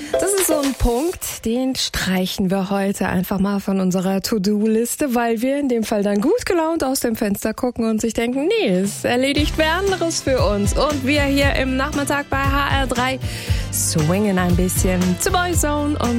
Das ist so ein Punkt, den streichen wir heute einfach mal von unserer To-Do-Liste, weil wir in dem Fall dann gut gelaunt aus dem Fenster gucken und sich denken, nee, es erledigt wer anderes für uns. Und wir hier im Nachmittag bei HR3 swingen ein bisschen zu Boyzone und